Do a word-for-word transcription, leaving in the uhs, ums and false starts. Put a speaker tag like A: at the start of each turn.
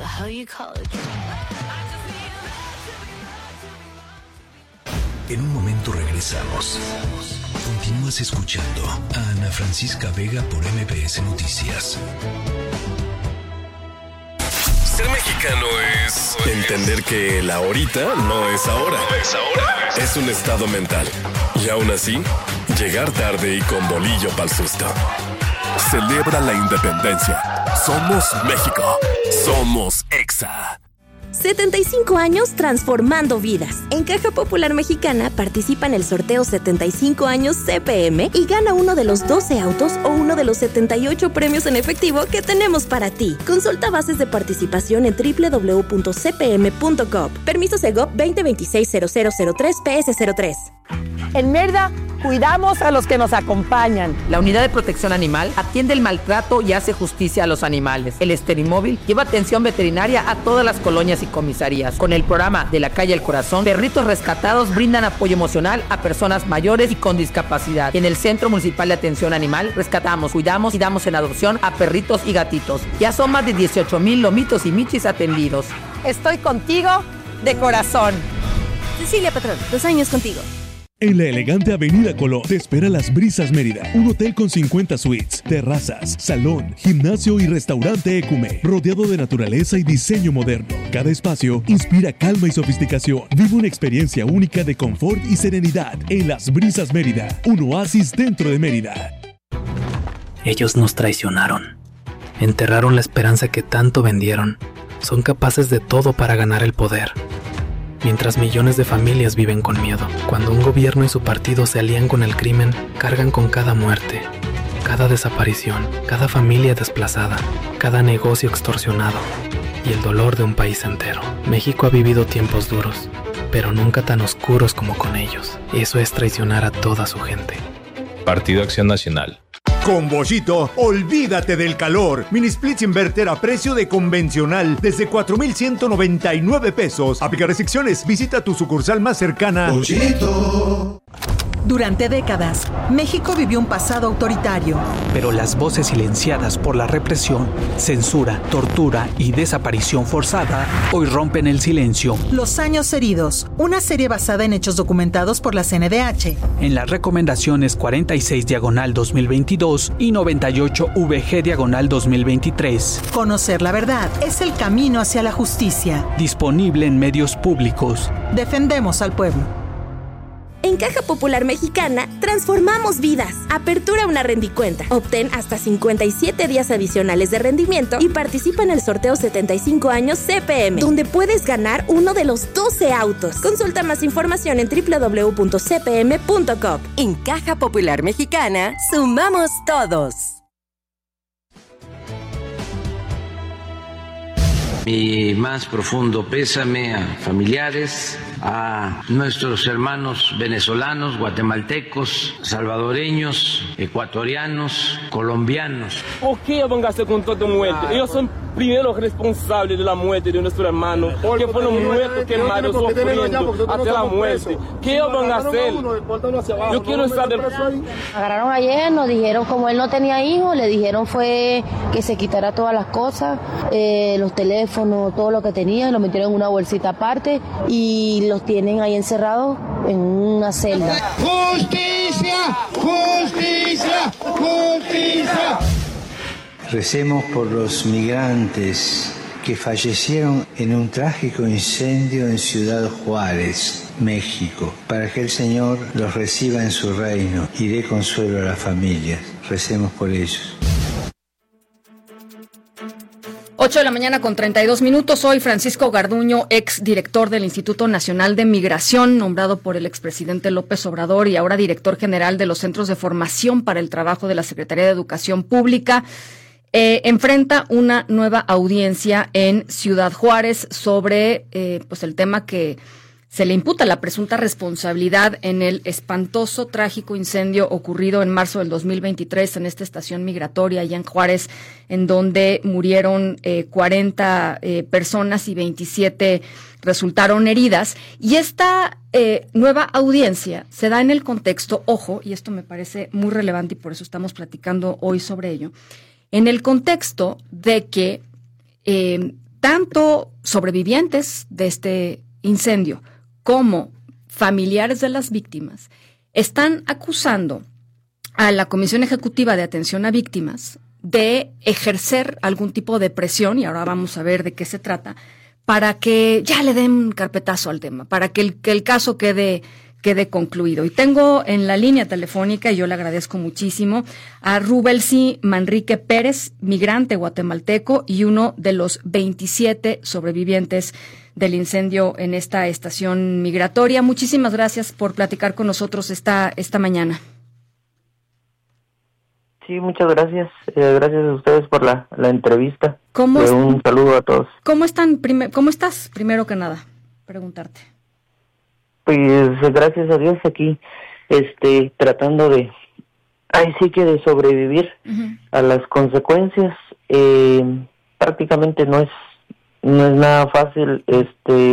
A: the hell you call a dream?
B: En un momento regresamos. Continúas escuchando a Ana Francisca Vega por M B S Noticias.
C: Ser mexicano es entender que el ahorita no es ahora. No es ahora. Es un estado mental. Y aún así, llegar tarde y con bolillo pa'l susto. Celebra la independencia. Somos México. Somos Exa.
D: setenta y cinco años transformando vidas. En Caja Popular Mexicana participa en el sorteo setenta y cinco años C P M y gana uno de los doce autos o uno de los setenta y ocho premios en efectivo que tenemos para ti. Consulta bases de participación en doble u doble u doble u punto c p m punto gov. Permiso Segov veinte veintiséis cero cero cero tres P S cero tres.
E: En Mérida, cuidamos a los que nos acompañan.
F: La Unidad de Protección Animal atiende el maltrato y hace justicia a los animales. El Esterimóvil lleva atención veterinaria a todas las colonias y comisarías. Con el programa De la Calle al Corazón, perritos rescatados brindan apoyo emocional a personas mayores y con discapacidad. En el Centro Municipal de Atención Animal, rescatamos, cuidamos y damos en adopción a perritos y gatitos. Ya son más de dieciocho mil lomitos y michis atendidos.
E: Estoy contigo de corazón.
D: Cecilia Patrón, dos años contigo.
G: En la elegante Avenida Colón te espera Las Brisas Mérida, un hotel con cincuenta suites, terrazas, salón, gimnasio y restaurante Ecume, rodeado de naturaleza y diseño moderno. Cada espacio inspira calma y sofisticación. Vive una experiencia única de confort y serenidad en Las Brisas Mérida, un oasis dentro de Mérida.
H: Ellos nos traicionaron, enterraron la esperanza que tanto vendieron. Son capaces de todo para ganar el poder. Mientras millones de familias viven con miedo. Cuando un gobierno y su partido se alían con el crimen, cargan con cada muerte, cada desaparición, cada familia desplazada, cada negocio extorsionado y el dolor de un país entero. México ha vivido tiempos duros, pero nunca tan oscuros como con ellos. Eso es traicionar a toda su gente.
I: Partido Acción Nacional.
J: Con Bollito, olvídate del calor. Mini splits inverter a precio de convencional desde cuatro mil ciento noventa y nueve pesos. Aplica restricciones. Visita tu sucursal más cercana.
K: Bollito. Durante décadas, México vivió un pasado autoritario.
L: Pero las voces silenciadas por la represión, censura, tortura y desaparición forzada hoy rompen el silencio.
K: Los años heridos, una serie basada en hechos documentados por la C N D H.
L: En las recomendaciones cuarenta y seis diagonal dos mil veintidós y noventa y ocho V G diagonal dos mil veintitrés.
K: Conocer la verdad es el camino hacia la justicia.
L: Disponible en medios públicos.
K: Defendemos al pueblo.
D: En Caja Popular Mexicana, transformamos vidas. Apertura una rendicuenta. Obtén hasta cincuenta y siete días adicionales de rendimiento y participa en el sorteo setenta y cinco años C P M, donde puedes ganar uno de los doce autos. Consulta más información en doble u doble u doble u punto c p m punto gov.
M: En Caja Popular Mexicana, sumamos todos.
N: Mi más profundo pésame a familiares, a nuestros hermanos venezolanos, guatemaltecos, salvadoreños, ecuatorianos, colombianos.
O: ¿Por qué van a hacer con toda muerte? Ellos son primeros responsables de la muerte de nuestro hermano, que fueron muertos, quemados, sufriendo hasta la muerte. ¿Qué van a hacer? Yo quiero estar del...
P: Agarraron ayer, nos dijeron, como él no tenía hijos, le dijeron fue que se quitara todas las cosas, eh, los teléfonos, todo lo que tenía, lo metieron en una bolsita aparte y los tienen ahí encerrados en una celda.
Q: ¡Justicia! ¡Justicia! ¡Justicia!
R: Recemos por los migrantes que fallecieron en un trágico incendio en Ciudad Juárez, México, para que el Señor los reciba en su reino y dé consuelo a las familias. Recemos por ellos.
S: ocho de la mañana con treinta y dos minutos. Soy Francisco Garduño, ex director del Instituto Nacional de Migración, nombrado por el expresidente López Obrador y ahora director general de los Centros de Formación para el Trabajo de la Secretaría de Educación Pública. Eh, enfrenta una nueva audiencia en Ciudad Juárez sobre eh, pues el tema que se le imputa, la presunta responsabilidad en el espantoso, trágico incendio ocurrido en marzo del dos mil veintitrés en esta estación migratoria allá en Juárez, en donde murieron eh, cuarenta eh, personas y veintisiete resultaron heridas. Y esta eh, nueva audiencia se da en el contexto, ojo, y esto me parece muy relevante y por eso estamos platicando hoy sobre ello, en el contexto de que eh, tanto sobrevivientes de este incendio como familiares de las víctimas están acusando a la Comisión Ejecutiva de Atención a Víctimas de ejercer algún tipo de presión, y ahora vamos a ver de qué se trata, para que ya le den carpetazo al tema, para que el, que el caso quede, quede concluido. Y tengo en la línea telefónica, y yo le agradezco muchísimo, a Rubelsi Manrique Pérez, migrante guatemalteco y uno de los veintisiete sobrevivientes del incendio en esta estación migratoria. Muchísimas gracias por platicar con nosotros esta, esta mañana.
A: Sí, muchas gracias. Eh, gracias a ustedes por la, la entrevista.
S: ¿Cómo
A: eh,
S: es,
A: un saludo a todos.
S: ¿Cómo están? Prime, ¿Cómo estás? Primero que nada, preguntarte.
A: Pues gracias a Dios aquí, este, tratando de, ay sí que de sobrevivir uh-huh. a las consecuencias. Eh, prácticamente no es, no es nada fácil, este.